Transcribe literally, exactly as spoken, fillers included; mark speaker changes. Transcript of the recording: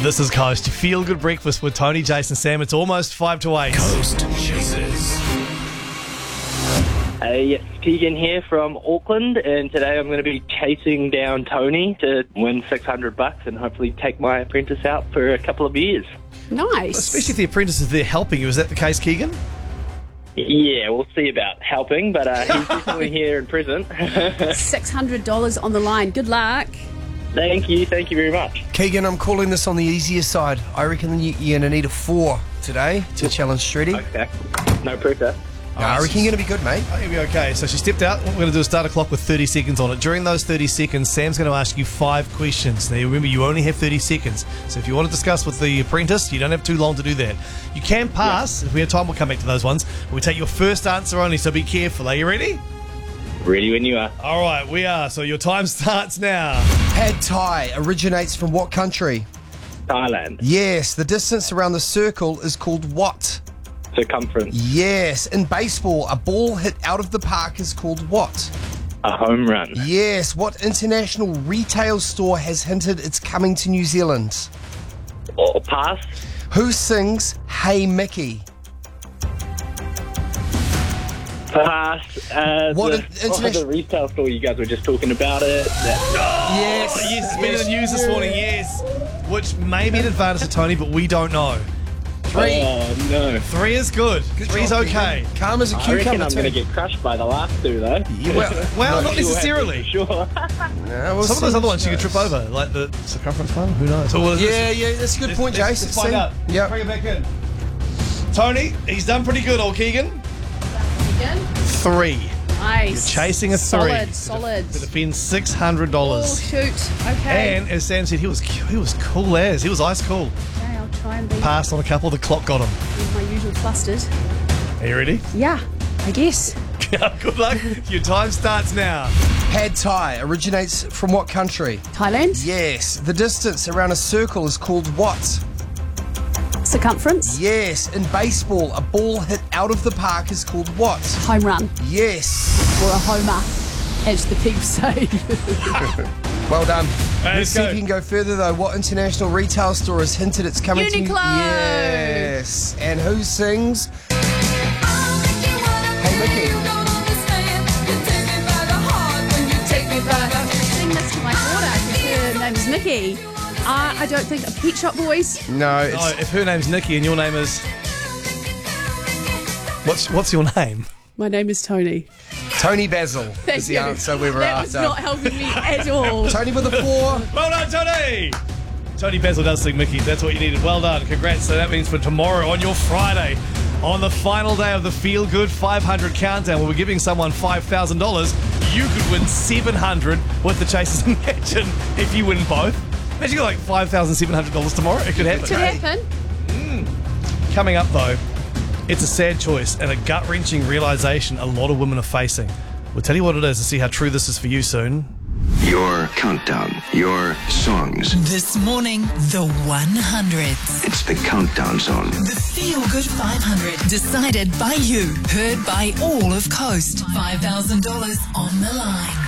Speaker 1: This is Coast. You feel good breakfast with Tony, Jason, Sam. It's almost five to eight.
Speaker 2: Coast Chasers.
Speaker 3: Uh, yes, Keegan here from Auckland, and today I'm going to be chasing down Tony to win six hundred bucks and hopefully take my apprentice out for a couple of years.
Speaker 4: Nice.
Speaker 1: Especially if the apprentice is there helping you. Is that the case, Keegan?
Speaker 3: Yeah, we'll see about helping, but uh, he's definitely here and present.
Speaker 4: six hundred dollars on the line. Good luck.
Speaker 3: Thank you, thank you very much.
Speaker 5: Keegan, I'm calling this on the easier side. I reckon you- you're going to need a four today to challenge Shreddy.
Speaker 3: Okay, no pressure.
Speaker 5: No, I reckon you're going to be good, mate.
Speaker 1: I think it'll be okay. So she stepped out. What we're going to do is start a clock with thirty seconds on it. During those thirty seconds, Sam's going to ask you five questions. Now, remember, you only have thirty seconds. So if you want to discuss with the apprentice, you don't have too long to do that. You can pass. If we have time, we'll come back to those ones. We take your first answer only, so be careful. Are you ready?
Speaker 3: Ready when you are.
Speaker 1: All right, we are. So your time starts now.
Speaker 5: Pad Thai originates from what country?
Speaker 3: Thailand.
Speaker 5: Yes. The distance around the circle is called what?
Speaker 3: Circumference.
Speaker 5: Yes. In baseball, a ball hit out of the park is called what?
Speaker 3: A home run.
Speaker 5: Yes. What international retail store has hinted it's coming to New Zealand?
Speaker 3: Or pass.
Speaker 5: Who sings Hey Mickey?
Speaker 3: Pass. Uh,
Speaker 5: What
Speaker 3: the,
Speaker 5: an
Speaker 3: oh,
Speaker 5: international-
Speaker 3: the retail store you guys were just talking about it. That,
Speaker 5: Yes.
Speaker 1: Oh, yes, it's been in the news this morning, yes. Which may be an advantage to Tony, but we don't know.
Speaker 5: Three.
Speaker 3: Oh, no.
Speaker 1: Three is good. Three's
Speaker 5: job,
Speaker 1: okay.
Speaker 5: Keegan. Calm as a
Speaker 3: I reckon
Speaker 5: cucumber,
Speaker 3: I'm
Speaker 5: too.
Speaker 3: going to get crushed by the last two, though.
Speaker 1: Well, well not necessarily.
Speaker 3: Sure.
Speaker 5: Yeah, we'll
Speaker 1: Some of those
Speaker 5: see.
Speaker 1: other ones you could trip over, like the circumference one. Who knows? Or
Speaker 5: Yeah, yeah, that's a good point,
Speaker 1: Let's,
Speaker 5: Jason.
Speaker 1: let's find out.
Speaker 5: Yeah.
Speaker 1: Bring it back in. Tony, he's done pretty good, old Keegan.
Speaker 4: Again.
Speaker 1: Three.
Speaker 4: Nice.
Speaker 1: Chasing a three.
Speaker 4: Solid, solid.
Speaker 1: To defend six hundred
Speaker 4: Oh,
Speaker 1: dollars.
Speaker 4: shoot. Okay.
Speaker 1: And as Sam said, he was he was cool as. He was ice cool.
Speaker 4: Okay, I'll try and be
Speaker 1: Passed on a couple, the clock got him.
Speaker 4: in my usual flustered.
Speaker 1: Are you ready?
Speaker 4: Yeah, I guess.
Speaker 1: Good luck. Your time starts now.
Speaker 5: Pad Thai originates from what country?
Speaker 4: Thailand.
Speaker 5: Yes. The distance around a circle is called what?
Speaker 4: Circumference.
Speaker 5: Yes. In baseball, a ball hit out of the park is called what?
Speaker 4: Home run.
Speaker 5: Yes.
Speaker 4: Or a homer, as the people say.
Speaker 5: Well done.
Speaker 1: Right,
Speaker 5: Let's
Speaker 1: let's
Speaker 5: see
Speaker 1: go.
Speaker 5: if you can go further, though. What international retail store has hinted it's coming to...
Speaker 4: Uniqlo.
Speaker 5: Yes. And who sings? Hey, Mickey.
Speaker 4: Sing this to my daughter because her name's Nikki. Uh, I don't think Pet Shop Boys.
Speaker 5: No, it's...
Speaker 1: Oh, if her name's Nikki and your name is... What's what's your name?
Speaker 4: My name is Tony.
Speaker 5: Tony Basil
Speaker 4: Thank
Speaker 5: is the
Speaker 4: you.
Speaker 5: answer we were
Speaker 4: That was
Speaker 5: after.
Speaker 4: not helping me at all.
Speaker 5: Tony with a four.
Speaker 1: Well done, Tony! Tony Basil does sing Mickey. That's what you needed. Well done. Congrats. So that means for tomorrow on your Friday, on the final day of the Feel Good five hundred countdown, where we're giving someone five thousand dollars, you could win seven hundred dollars with the Chasers. Imagine if you win both. Imagine you got like five thousand seven hundred dollars tomorrow. It could happen.
Speaker 4: Could happen.
Speaker 1: Coming up, though, it's a sad choice and a gut-wrenching realisation a lot of women are facing. We'll tell you what it is and see how true this is for you soon.
Speaker 2: Your countdown. Your songs.
Speaker 6: This morning, the one hundreds.
Speaker 2: It's the countdown song.
Speaker 6: The Feel Good five hundred. Decided by you. Heard by all of Coast. five thousand dollars on the line.